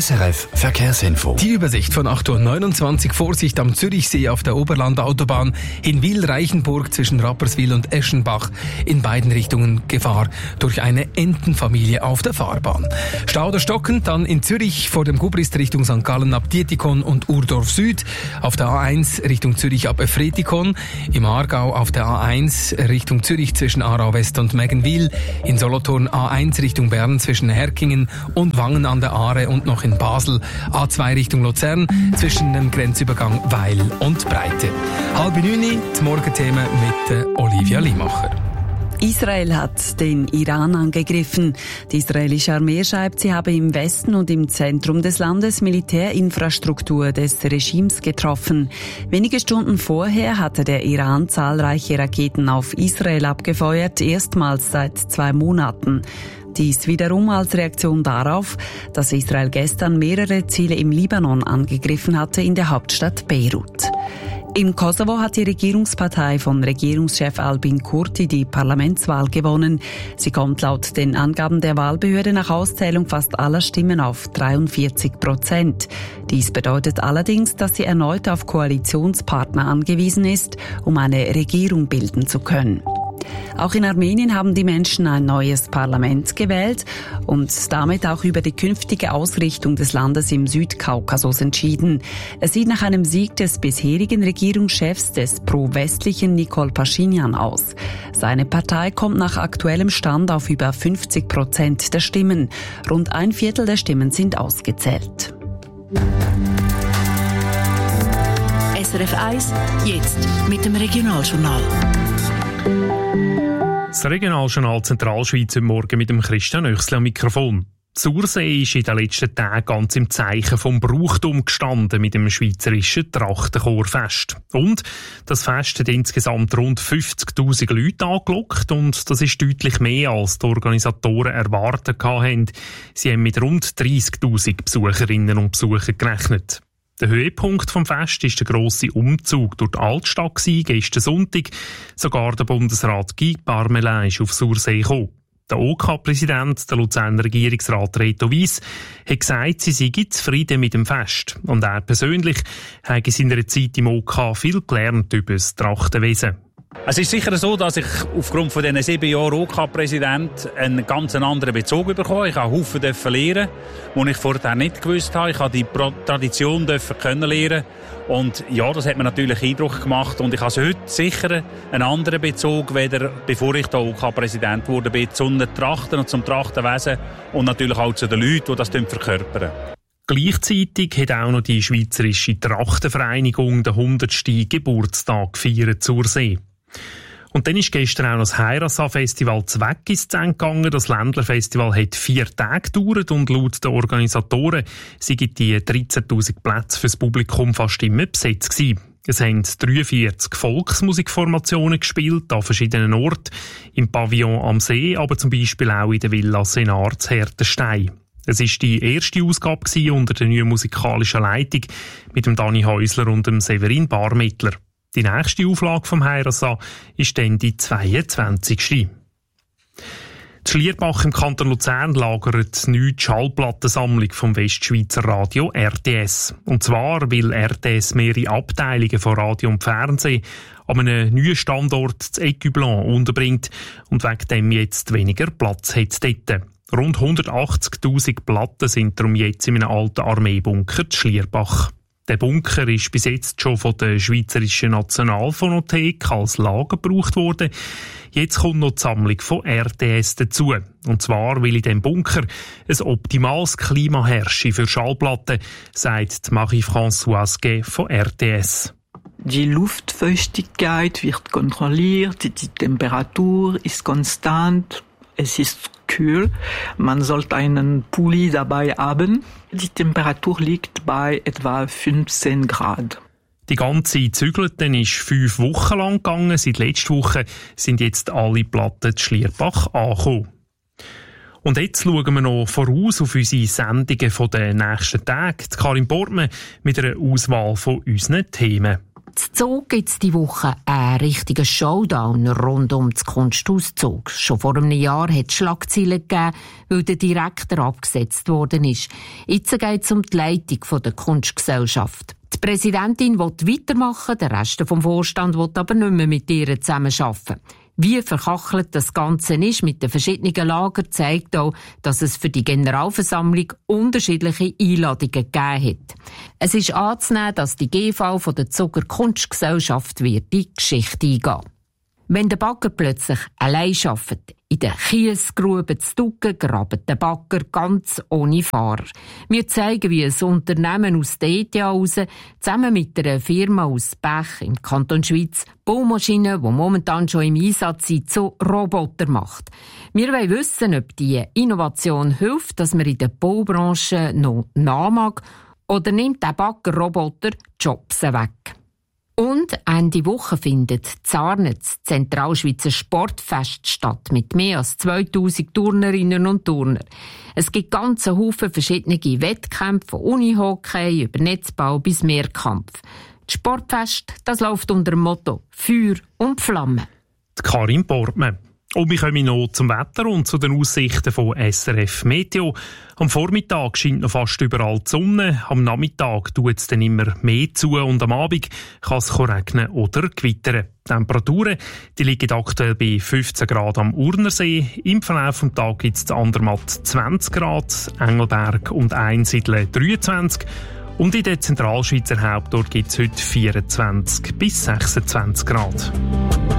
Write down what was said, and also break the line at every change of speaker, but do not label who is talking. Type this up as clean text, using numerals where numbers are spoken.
SRF Verkehrsinfo.
Die Übersicht von 8.29 Uhr. Vorsicht am Zürichsee auf der Oberlandautobahn. In Wil-Reichenburg zwischen Rapperswil und Eschenbach. In beiden Richtungen Gefahr durch eine Entenfamilie auf der Fahrbahn. Stau oder stockend dann in Zürich vor dem Gubrist Richtung St. Gallen ab Dietikon und Urdorf Süd. Auf der A1 Richtung Zürich ab Efretikon. Im Aargau auf der A1 Richtung Zürich zwischen Aarau West und Meggenwil. In Solothurn A1 Richtung Bern zwischen Herkingen und Wangen an der Aare und noch in Basel. A2 Richtung Luzern zwischen dem Grenzübergang Weil und Breite. 8:30, das Morgenthema mit Olivia Limacher.
Israel hat den Iran angegriffen. Die israelische Armee schreibt, sie habe im Westen und im Zentrum des Landes Militärinfrastruktur des Regimes getroffen. Wenige Stunden vorher hatte der Iran zahlreiche Raketen auf Israel abgefeuert, erstmals seit 2 Monaten. Dies wiederum als Reaktion darauf, dass Israel gestern mehrere Ziele im Libanon angegriffen hatte, in der Hauptstadt Beirut. Im Kosovo hat die Regierungspartei von Regierungschef Albin Kurti die Parlamentswahl gewonnen. Sie kommt laut den Angaben der Wahlbehörde nach Auszählung fast aller Stimmen auf 43%. Dies bedeutet allerdings, dass sie erneut auf Koalitionspartner angewiesen ist, um eine Regierung bilden zu können. Auch in Armenien haben die Menschen ein neues Parlament gewählt und damit auch über die künftige Ausrichtung des Landes im Südkaukasus entschieden. Es sieht nach einem Sieg des bisherigen Regierungschefs des pro-westlichen Nikol Paschinjan aus. Seine Partei kommt nach aktuellem Stand auf über 50% der Stimmen. Rund 1/4 der Stimmen sind ausgezählt.
SRF 1, jetzt mit dem Regionaljournal.
Das Regionaljournal Zentralschweiz heute Morgen mit dem Christian Oechsli am Mikrofon. Sursee ist in den letzten Tagen ganz im Zeichen vom Brauchtum gestanden mit dem schweizerischen Trachtenchorfest. Und das Fest hat insgesamt rund 50'000 Leute angelockt und das ist deutlich mehr, als die Organisatoren erwartet hatten. Sie haben mit rund 30'000 Besucherinnen und Besuchern gerechnet. Der Höhepunkt vom Fest war der grosse Umzug durch die Altstadt gestern Sonntag. Sogar der Bundesrat Guy Parmelin ist auf Sursee gekommen. Der OK-Präsident, der Luzerner Regierungsrat Reto Wyss, hat gesagt, sie seien zufrieden mit dem Fest. Und er persönlich habe in seiner Zeit im OK viel gelernt über das Trachtenwesen.
Es ist sicher so, dass ich aufgrund von diesen 7 Jahren OK-Präsident einen ganz anderen Bezug bekommen. Ich habe Haufen lernen, die ich vorher nicht gewusst habe. Ich habe die Tradition kennenlernen. Und ja, das hat mir natürlich Eindruck gemacht. Und ich habe heute sicher einen anderen Bezug, weder bevor ich da OK-Präsident wurde, zu den Trachten und zum Trachtenwesen und natürlich auch zu den Leuten, die das verkörpern.
Gleichzeitig hat auch noch die Schweizerische Trachtenvereinigung den 100. Geburtstag gefeiert zur See. Und dann ist gestern auch noch das Heirassa-Festival zu Weggis zu Ende gegangen. Das Ländlerfestival hat 4 Tage gedauert und laut den Organisatoren sind die 13'000 Plätze fürs Publikum fast immer besetzt gewesen. Es haben 43 Volksmusikformationen gespielt, an verschiedenen Orten, im Pavillon am See, aber zum Beispiel auch in der Villa Senar zu Hertenstein. Es war die erste Ausgabe unter der neuen musikalischen Leitung mit dem Dani Häusler und dem Severin Barmettler. Die nächste Auflage vom Heirassa ist dann die 22. Die Schlierbach im Kanton Luzern lagert die Schallplattensammlung vom Westschweizer Radio RTS. Und zwar, weil RTS mehrere Abteilungen von Radio und Fernsehen an einem neuen Standort zu Écublens unterbringt und wegen dem jetzt weniger Platz hat dort. Rund 180'000 Platten sind darum jetzt in einem alten Armeebunker zu Schlierbach. Der Bunker ist bis jetzt schon von der Schweizerischen Nationalphonothek als Lager gebraucht worden. Jetzt kommt noch die Sammlung von RTS dazu. Und zwar, weil in diesem Bunker ein optimales Klima herrsche für Schallplatten, sagt Marie-Françoise Gay von RTS.
Die Luftfeuchtigkeit wird kontrolliert, die Temperatur ist konstant, es ist kühl. Man sollte einen Pulli dabei haben. Die Temperatur liegt bei etwa 15 Grad.
Die ganze Zügelte ist 5 Wochen lang gegangen. Seit letzter Woche sind jetzt alle Platten zu Schlierbach angekommen. Und jetzt schauen wir noch voraus auf unsere Sendungen der nächsten Tage. Karin Portmann mit einer Auswahl von unseren Themen.
In Zug gibt es diese Woche einen richtigen Showdown rund um das Kunsthaus Zug. Schon vor einem Jahr hat es Schlagzeilen gegeben, weil der Direktor abgesetzt worden ist. Jetzt geht es um die Leitung der Kunstgesellschaft. Die Präsidentin will weitermachen, der Rest vom Vorstand will aber nicht mehr mit ihr zusammenarbeiten. Wie verkachelt das Ganze ist mit den verschiedenen Lagern, zeigt auch, dass es für die Generalversammlung unterschiedliche Einladungen gegeben hat. Es ist anzunehmen, dass die GV von der Zuger Kunstgesellschaft wird die Geschichte eingehen. Wenn der Bagger plötzlich allein arbeitet, in der Kiesgrube zu Tuggen, graben der Bagger ganz ohne Fahrer. Wir zeigen, wie ein Unternehmen aus der ETH heraus zusammen mit einer Firma aus Bech im Kanton Schweiz Baumaschinen, die momentan schon im Einsatz sind, zu Roboter macht. Wir wollen wissen, ob diese Innovation hilft, dass man in der Baubranche noch nachmacht, oder nimmt der Baggerroboter Jobs weg. Und Ende Woche findet in Zarne das Zentralschweizer Sportfest statt mit mehr als 2000 Turnerinnen und Turner. Es gibt ganz Haufen verschiedene Wettkämpfe, von Unihockey über Netzbau bis Mehrkampf. Das Sportfest, das läuft unter dem Motto Feuer und Flamme.
Die Karin Portmann. Und wir kommen noch zum Wetter und zu den Aussichten von SRF Meteo. Am Vormittag scheint noch fast überall die Sonne, am Nachmittag tut es dann immer mehr zu und am Abend kann es regnen oder gewittern. Die Temperaturen die liegen aktuell bei 15 Grad am Urnersee. Im Verlauf des Tages gibt es in Andermatt 20 Grad, Engelberg und Einsiedeln 23 und in der Zentralschweizer Hauptort gibt es heute 24 bis 26 Grad.